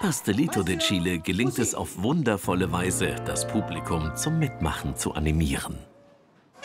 Pastelito de Chile gelingt es auf wundervolle Weise, das Publikum zum Mitmachen zu animieren.